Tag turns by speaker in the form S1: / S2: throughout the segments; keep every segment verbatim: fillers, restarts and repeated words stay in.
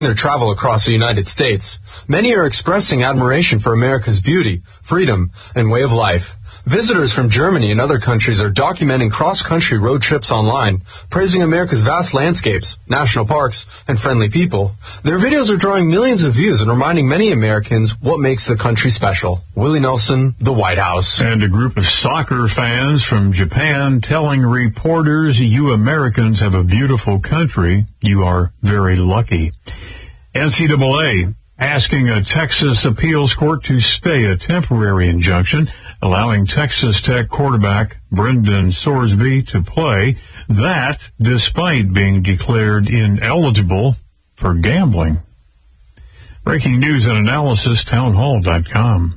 S1: their travel across the United States. Many are expressing admiration for America's beauty, freedom, and way of life. Visitors from Germany and other countries are documenting cross-country road trips online, praising America's vast landscapes, national parks, and friendly people. Their videos are drawing millions of views and reminding many Americans what makes the country special. Willie Nelson, The White House.
S2: And a group of soccer fans from Japan telling reporters, you Americans have a beautiful country. You are very lucky. N C double A asking a Texas appeals court to stay a temporary injunction, allowing Texas Tech quarterback Brendan Sorsby to play, that despite being declared ineligible for gambling. Breaking news and analysis, townhall dot com.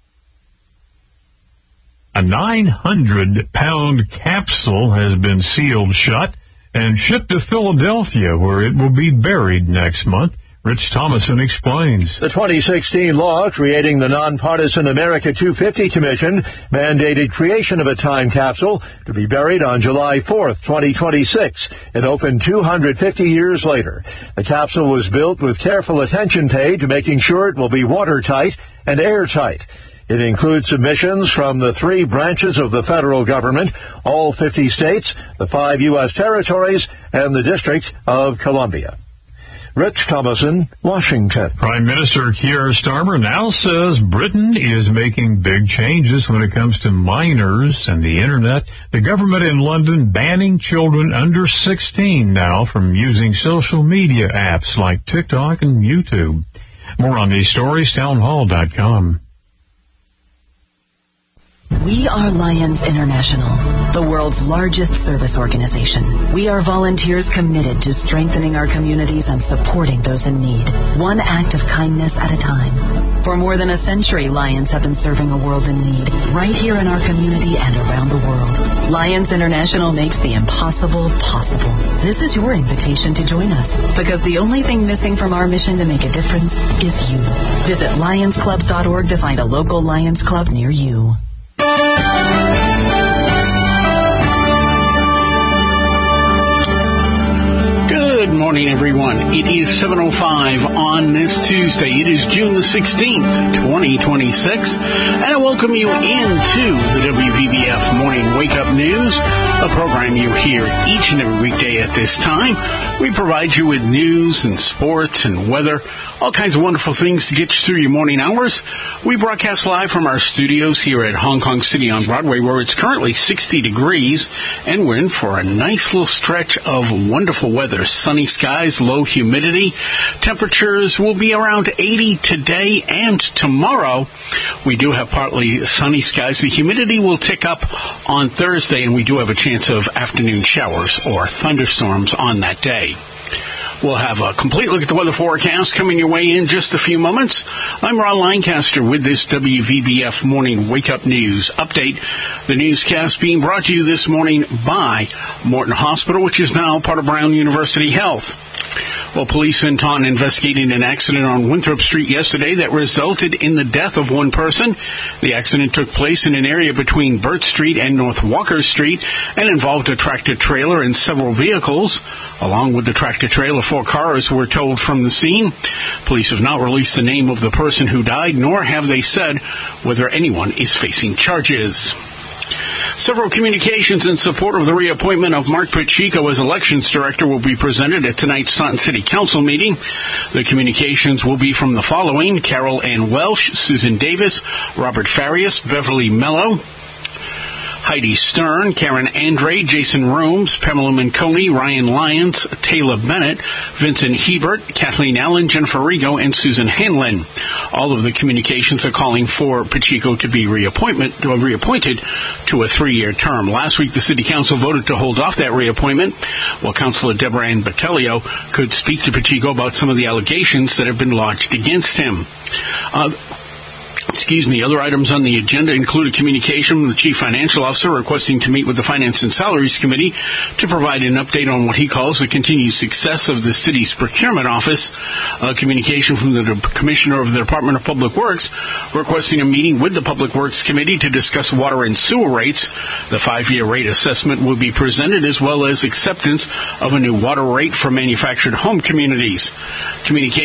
S2: A nine hundred pound capsule has been sealed shut and shipped to Philadelphia, where it will be buried next month. Rich Thomason explains.
S3: The twenty sixteen law creating the nonpartisan America two fifty Commission mandated creation of a time capsule to be buried on July fourth, twenty twenty-six, and opened two hundred fifty years later. The capsule was built with careful attention paid to making sure it will be watertight and airtight. It includes submissions from the three branches of the federal government, all fifty states, the five U S territories, and the District of Columbia. Rich Thomason, Washington.
S2: Prime Minister Keir Starmer now says Britain is making big changes when it comes to minors and the Internet. The government in London banning children under sixteen now from using social media apps like TikTok and YouTube. More on these stories, townhall dot com.
S4: We are Lions International, the world's largest service organization. We are volunteers committed to strengthening our communities and supporting those in need, one act of kindness at a time. For more than a century, Lions have been serving a world in need, right here in our community and around the world. Lions International makes the impossible possible. This is your invitation to join us, because the only thing missing from our mission to make a difference is you. Visit lions clubs dot org to find a local Lions Club near you.
S5: Good morning, everyone. It is seven oh five on this Tuesday. It is June the sixteenth, twenty twenty-six, and I welcome you into the W V B F Morning Wake Up News, a program you hear each and every weekday at this time. We provide you with news and sports and weather, all kinds of wonderful things to get you through your morning hours. We broadcast live from our studios here at Hong Kong City on Broadway, where it's currently sixty degrees, and we're in for a nice little stretch of wonderful weather. Sunny skies, low humidity. Temperatures will be around eighty today and tomorrow. We do have partly sunny skies. The humidity will tick up on Thursday, and we do have a chance of afternoon showers or thunderstorms on that day. We'll have a complete look at the weather forecast coming your way in just a few moments. I'm Ron Lancaster with this W V B F Morning Wake Up News update. The newscast being brought to you this morning by Morton Hospital, which is now part of Brown University Health. Well, police in Taunton investigating an accident on Winthrop Street yesterday that resulted in the death of one person. The accident took place in an area between Burt Street and North Walker Street and involved a tractor-trailer and several vehicles. Along with the tractor-trailer, four cars were towed from the scene. Police have not released the name of the person who died, nor have they said whether anyone is facing charges. Several communications in support of the reappointment of Mark Pacheco as elections director will be presented at tonight's Taunton City Council meeting. The communications will be from the following: Carol Ann Welsh, Susan Davis, Robert Farias, Beverly Mello, Heidi Stern, Karen Andre, Jason Rooms, Pamela Manconi, Ryan Lyons, Taylor Bennett, Vincent Hebert, Kathleen Allen, Jennifer Rigo, and Susan Hanlon. All of the communications are calling for Pacheco to be reappointment, to reappointed to a three-year term. Last week, the City Council voted to hold off that reappointment, while Councilor Deborah Ann Botelho could speak to Pacheco about some of the allegations that have been lodged against him. Uh, Excuse me. Other items on the agenda include a communication from the Chief Financial Officer requesting to meet with the Finance and Salaries Committee to provide an update on what he calls the continued success of the city's procurement office. A communication from the Commissioner of the Department of Public Works requesting a meeting with the Public Works Committee to discuss water and sewer rates. The five-year rate assessment will be presented, as well as acceptance of a new water rate for manufactured home communities. Communication